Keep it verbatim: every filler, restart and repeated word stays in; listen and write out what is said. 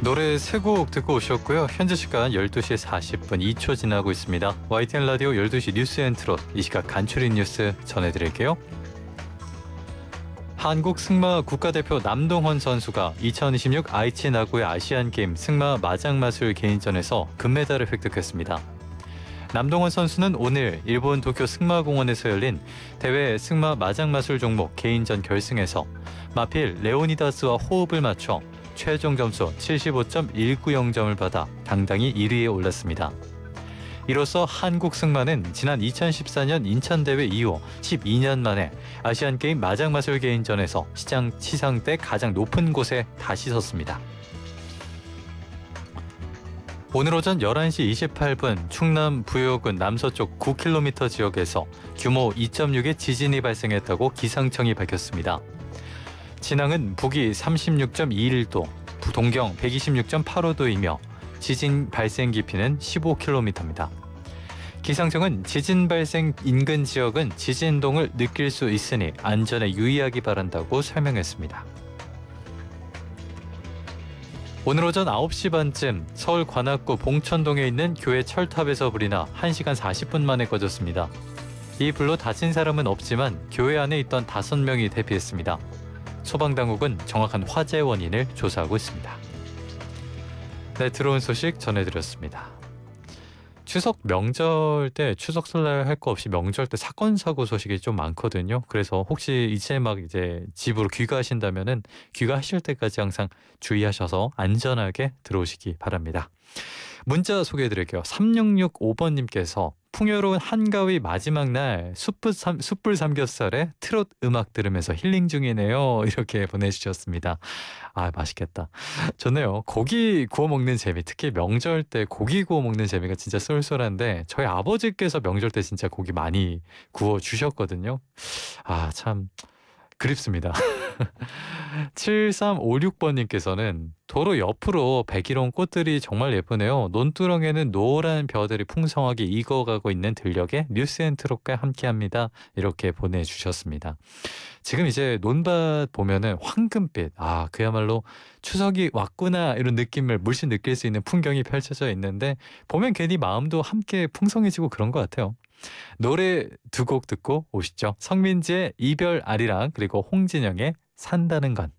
노래 세 곡 듣고 오셨고요. 현재 시간 열두 시 사십 분 이 초 지나고 있습니다. 와이티엔 라디오 열두 시 뉴스 앤 트롯, 이 시각 간추린 뉴스 전해드릴게요. 한국 승마 국가대표 남동헌 선수가 이천이십육 아이치 나고야 아시안게임 승마 마장마술 개인전에서 금메달을 획득했습니다. 남동헌 선수는 오늘 일본 도쿄 승마공원에서 열린 대회 승마 마장마술 종목 개인전 결승에서 마필 레오니다스와 호흡을 맞춰 최종 점수 칠십오 점 일구영 점을 받아 당당히 일 위에 올랐습니다. 이로써 한국 승마는 지난 이천십사 년 인천대회 이후 십이 년 만에 아시안게임 마장마술 개인전에서 시장 치상대 가장 높은 곳에 다시 섰습니다. 오늘 오전 열한 시 이십팔 분 충남 부여군 남서쪽 구 킬로미터 지역에서 규모 이 점 육의 지진이 발생했다고 기상청이 밝혔습니다. 진앙은 북위 삼십육 점 이일 도, 동경 백이십육 점 팔오 도이며 지진 발생 깊이는 십오 킬로미터입니다. 기상청은 지진 발생 인근 지역은 지진동을 느낄 수 있으니 안전에 유의하기 바란다고 설명했습니다. 오늘 오전 아홉 시 반쯤 서울 관악구 봉천동에 있는 교회 철탑에서 불이 나 한 시간 사십 분 만에 꺼졌습니다. 이 불로 다친 사람은 없지만 교회 안에 있던 다섯 명이 대피했습니다. 소방당국은 정확한 화재 원인을 조사하고 있습니다. 네, 들어온 소식 전해드렸습니다. 추석 명절 때 추석 설날 할 거 없이 명절 때 사건 사고 소식이 좀 많거든요. 그래서 혹시 이제 막 이제 집으로 귀가하신다면은 귀가하실 때까지 항상 주의하셔서 안전하게 들어오시기 바랍니다. 문자 소개해드릴게요. 삼육육오 번님께서 풍요로운 한가위 마지막 날 숯불, 삼, 숯불 삼겹살에 트롯 음악 들으면서 힐링 중이네요. 이렇게 보내주셨습니다. 아, 맛있겠다. 좋네요. 고기 구워 먹는 재미, 특히 명절 때 고기 구워 먹는 재미가 진짜 쏠쏠한데 저희 아버지께서 명절 때 진짜 고기 많이 구워 주셨거든요. 아, 참 그립습니다. 칠삼오육 번님께서는 도로 옆으로 백일홍 꽃들이 정말 예쁘네요. 논두렁에는 노란 벼들이 풍성하게 익어가고 있는 들녘에 뉴스앤트롯과 함께합니다. 이렇게 보내주셨습니다. 지금 이제 논밭 보면은 황금빛, 아 그야말로 추석이 왔구나 이런 느낌을 물씬 느낄 수 있는 풍경이 펼쳐져 있는데 보면 괜히 마음도 함께 풍성해지고 그런 것 같아요. 노래 두 곡 듣고 오시죠. 성민지의 이별 아리랑, 그리고 홍진영의 산다는 건.